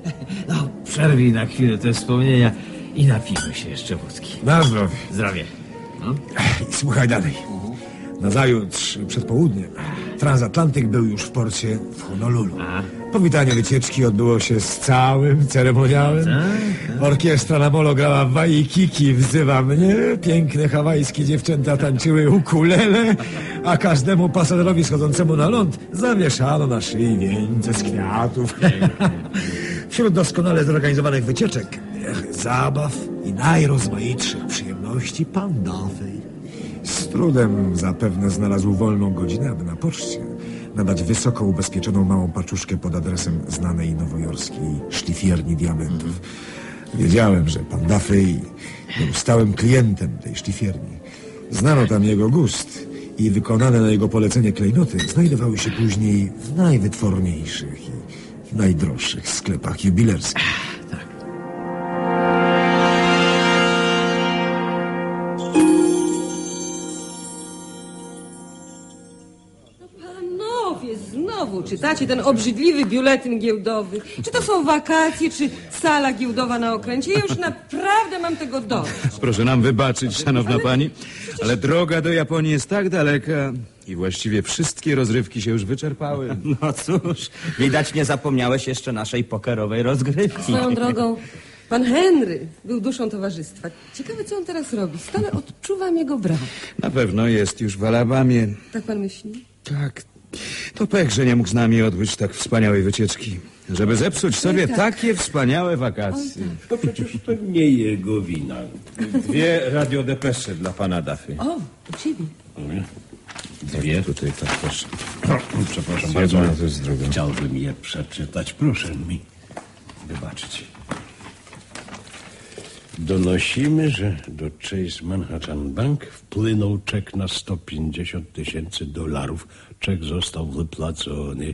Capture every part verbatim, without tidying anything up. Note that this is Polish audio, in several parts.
No, przerwij na chwilę te wspomnienia i napijmy się jeszcze wódki. Na zdrowie. Zdrowie. No. I słuchaj dalej. Nazajutrz, przed południem, transatlantyk był już w porcie w Honolulu. A? Powitanie wycieczki odbyło się z całym ceremoniałem. Orkiestra na molo grała Waikiki, wzywa mnie. Piękne hawajskie dziewczęta tańczyły ukulele, a każdemu pasażerowi schodzącemu na ląd zawieszano na szyi wieńce z kwiatów. Wśród doskonale zorganizowanych wycieczek, zabaw i najrozmaitszych przyjemności pan Duffy z trudem zapewne znalazł wolną godzinę, aby na poczcie nadać wysoko ubezpieczoną małą paczuszkę pod adresem znanej nowojorskiej szlifierni diamentów. Wiedziałem, że pan Duffy był stałym klientem tej szlifierni. Znano tam jego gust i wykonane na jego polecenie klejnoty znajdowały się później w najwytworniejszych i w najdroższych sklepach jubilerskich. Znowu czytacie ten obrzydliwy biuletyn giełdowy. Czy to są wakacje, czy sala giełdowa na okręcie? Ja już naprawdę mam tego dość. Proszę nam wybaczyć, szanowna ale... pani, ale droga do Japonii jest tak daleka i właściwie wszystkie rozrywki się już wyczerpały. No cóż, widać nie zapomniałeś jeszcze naszej pokerowej rozgrywki. Swoją drogą, pan Henry był duszą towarzystwa. Ciekawe, co on teraz robi. Stale odczuwam jego brak. Na pewno jest już w Alabamie. Tak pan myśli? Tak. To pech, że nie mógł z nami odbyć tak wspaniałej wycieczki. Żeby zepsuć sobie tak. takie wspaniałe wakacje. Oj, tak. To przecież to nie jego wina. Dwie radiodepesze dla pana Duffy. O, u ciebie. Dwie? Tutaj tak, proszę. Przepraszam bardzo, bardzo, to jest druga. Chciałbym je przeczytać. Proszę mi wybaczyć. Donosimy, że do Chase Manhattan Bank wpłynął czek na sto pięćdziesiąt tysięcy dolarów. Czek został wypłacony.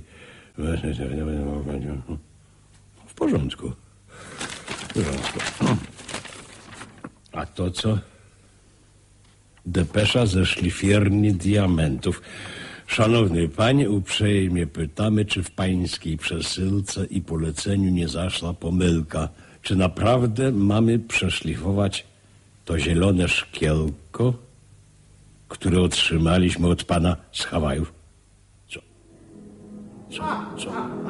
W porządku. W porządku. A to co? Depesza ze szlifierni diamentów. Szanowny panie, uprzejmie pytamy, czy w pańskiej przesyłce i poleceniu nie zaszła pomyłka. Czy naprawdę mamy przeszlifować to zielone szkiełko, które otrzymaliśmy od pana z Hawajów? Co? Co? Co?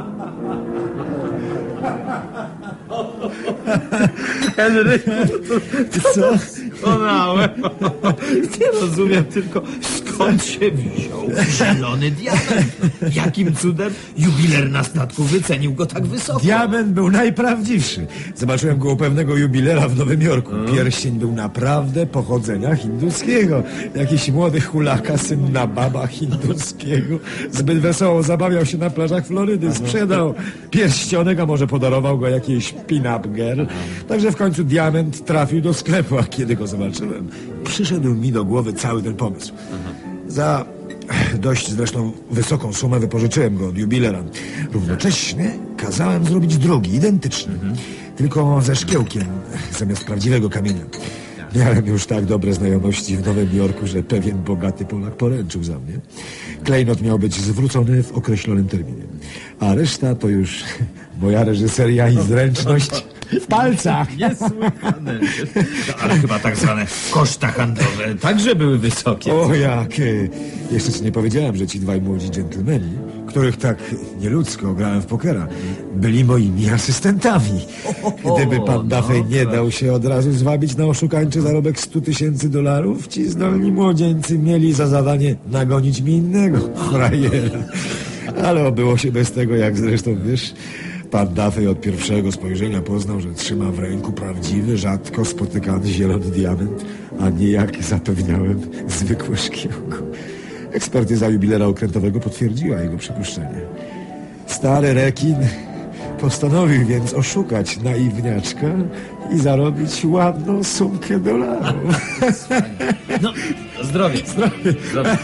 Henry, co? Doskonałe. Nie rozumiem tylko, skąd się wziął zielony diament. Jakim cudem jubiler na statku wycenił go tak wysoko? Diament był najprawdziwszy. Zobaczyłem go u pewnego jubilera w Nowym Jorku. Pierścień był naprawdę pochodzenia hinduskiego. Jakiś młody hulaka, syn nababa hinduskiego. Zbyt wesoło zabawiał się na plażach Florydy. Sprzedał pierścionek, a może podarował go jakiejś pin-up girl. Także w końcu diament trafił do sklepu, a kiedy go zobaczyłem, przyszedł mi do głowy cały ten pomysł. Za dość zresztą wysoką sumę wypożyczyłem go od jubilera. Równocześnie kazałem zrobić drugi, identyczny, tylko ze szkiełkiem zamiast prawdziwego kamienia. Miałem już tak dobre znajomości w Nowym Jorku, że pewien bogaty Polak poręczył za mnie. Klejnot miał być zwrócony w określonym terminie. A reszta to już moja reżyseria i zręczność w palcach. Niesłychane. No, ale chyba tak zwane koszta handlowe także były wysokie. O jak! Jeszcze ci nie powiedziałem, że ci dwaj młodzi dżentelmeni, których tak nieludzko grałem w pokera, byli moimi asystentami. Gdyby pan Duffy nie dał się od razu zwabić na oszukańczy zarobek stu tysięcy dolarów, ci zdolni młodzieńcy mieli za zadanie nagonić mi innego frajera. Ale obyło się bez tego, jak zresztą wiesz. Pan Duffy od pierwszego spojrzenia poznał, że trzyma w ręku prawdziwy, rzadko spotykany zielony diament, a nie, jak zapewniałem, zwykłe szkiełko. Ekspertyza jubilera okrętowego potwierdziła jego przypuszczenie. Stary rekin postanowił więc oszukać naiwniaczka i zarobić ładną sumkę dolarów. No, zdrowie. Zdrowie. Zdrowie.